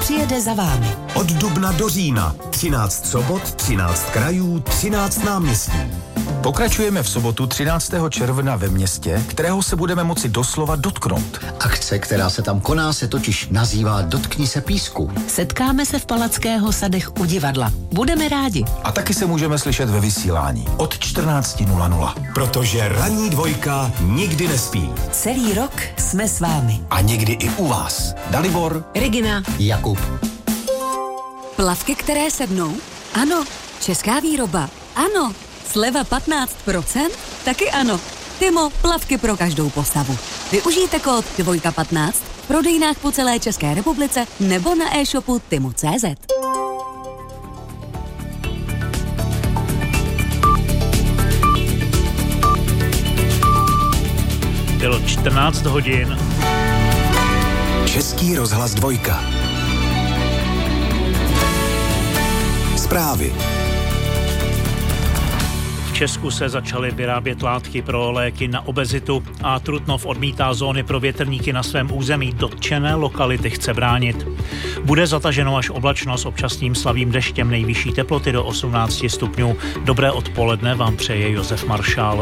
přijede za vámi. Od dubna do října 13 sobot, 13 krajů, 13 náměstí. Pokračujeme v sobotu 13. června ve městě, kterého se budeme moci doslova dotknout. Akce, která se tam koná, se totiž nazývá Dotkni se písku. Setkáme se v Palackého sadech u divadla. Budeme rádi. A taky se můžeme slyšet ve vysílání od 14:00. Protože ranní dvojka nikdy nespí. Celý rok jsme s vámi. A někdy i u vás. Dalibor, Regina, Jakub. Plavky, které sednou? Ano. Česká výroba? Ano. Sleva 15%? Taky ano. Timo, plavky pro každou postavu. Využijte kód 215 v prodejnách po celé České republice nebo na e-shopu timo.cz. Bylo 14 hodin. Český rozhlas dvojka. Zprávy. V Česku se začaly vyrábět látky pro léky na obezitu a Trutnov odmítá zóny pro větrníky na svém území. Dotčené lokality chce bránit. Bude zataženo až oblačno s občasným slabým deštěm, nejvyšší teploty do 18 stupňů. Dobré odpoledne vám přeje Josef Maršál.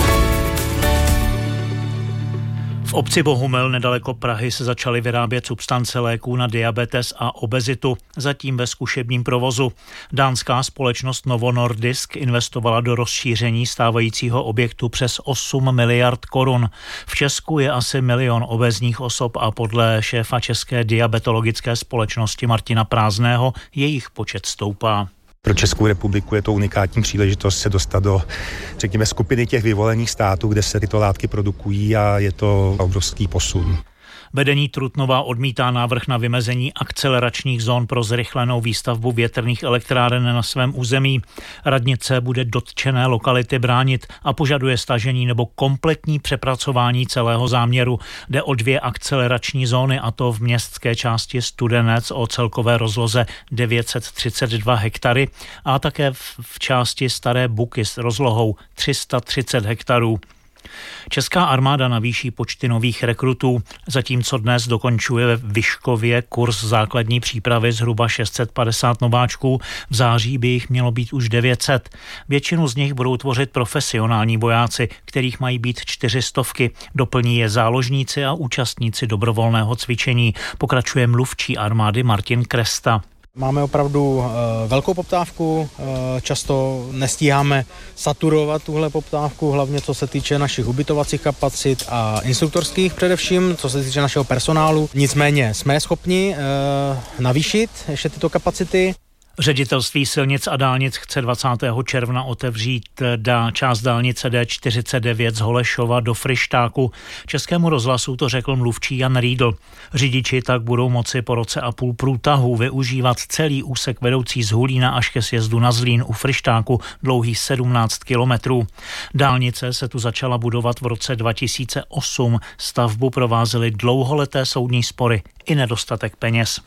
V obci Bohumel nedaleko Prahy se začaly vyrábět substance léků na diabetes a obezitu, zatím ve zkušebním provozu. Dánská společnost Novo Nordisk investovala do rozšíření stávajícího objektu přes 8 miliard korun. V Česku je asi 1 milion obézních osob a podle šéfa České diabetologické společnosti Martina Prázdného jejich počet stoupá. Pro Českou republiku je to unikátní příležitost se dostat do, řekněme, skupiny těch vyvolených států, kde se tyto látky produkují a je to obrovský posun. Vedení Trutnova odmítá návrh na vymezení akceleračních zón pro zrychlenou výstavbu větrných elektráren na svém území. Radnice bude dotčené lokality bránit a požaduje stažení nebo kompletní přepracování celého záměru. Jde o 2 akcelerační zóny, a to v městské části Studenec o celkové rozloze 932 hektary a také v části Staré Buky s rozlohou 330 hektarů. Česká armáda navýší počty nových rekrutů, zatímco dnes dokončuje ve Vyškově kurz základní přípravy zhruba 650 nováčků, v září by jich mělo být už 900. Většinu z nich budou tvořit profesionální vojáci, kterých mají být 400. Doplní je záložníci a účastníci dobrovolného cvičení, pokračuje mluvčí armády Martin Kresta. Máme opravdu velkou poptávku, často nestíháme saturovat tuhle poptávku, hlavně co se týče našich ubytovacích kapacit a instruktorských především, co se týče našeho personálu. Nicméně jsme schopni navýšit ještě tyto kapacity. Ředitelství silnic a dálnic chce 20. června otevřít část dálnice D49 z Holešova do Fryštáku. Českému rozhlasu to řekl mluvčí Jan Riedl. Řidiči tak budou moci po roce a půl průtahu využívat celý úsek vedoucí z Hulína až ke sjezdu na Zlín u Fryštáku, dlouhý 17 kilometrů. Dálnice se tu začala budovat v roce 2008. Stavbu provázely dlouholeté soudní spory i nedostatek peněz.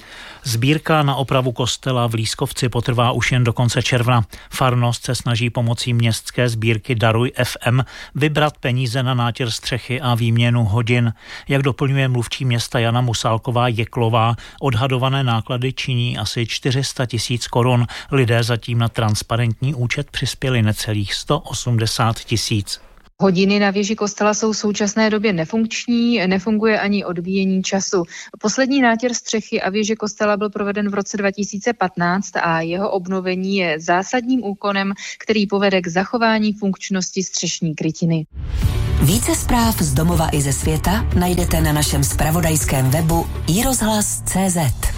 Sbírka na opravu kostela v Lískovci potrvá už jen do konce června. Farnost se snaží pomocí městské sbírky Daruj FM vybrat peníze na nátěr střechy a výměnu hodin. Jak doplňuje mluvčí města Jana Musálková-Jeklová, odhadované náklady činí asi 400 000 korun. Lidé zatím na transparentní účet přispěli necelých 180 000. Hodiny na věži kostela jsou v současné době nefunkční, nefunguje ani odbíjení času. Poslední nátěr střechy a věže kostela byl proveden v roce 2015 a jeho obnovení je zásadním úkonem, který povede k zachování funkčnosti střešní krytiny. Více zpráv z domova i ze světa najdete na našem zpravodajském webu iRozhlas.cz.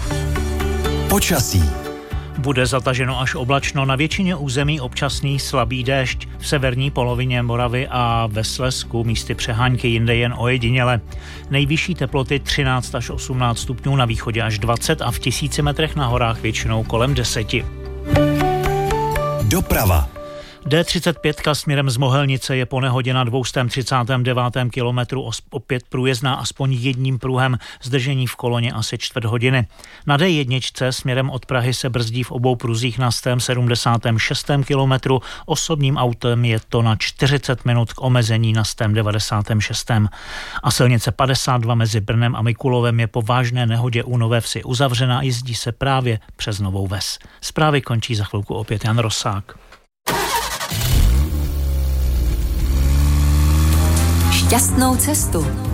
Počasí. Bude zataženo až oblačno, na většině území občasný slabý déšť, v severní polovině Moravy a ve Slezsku místy přehánky, jinde jen ojediněle. Nejvyšší teploty 13 až 18 stupňů, na východě až 20 a v 1000 metrech na horách většinou kolem 10. Doprava. D35 směrem z Mohelnice je po nehodě na 239. kilometru opět průjezdná aspoň jedním pruhem, zdržení v koloně asi čtvrt hodiny. Na D1 směrem od Prahy se brzdí v obou pruzích na 176. kilometru, osobním autem je to na 40 minut k omezení na 196. A silnice 52 mezi Brnem a Mikulovem je po vážné nehodě u Nové Vsi uzavřena a jezdí se právě přes Novou Ves. Zprávy končí za chvilku opět Jan Rosák. Šťastnou cestu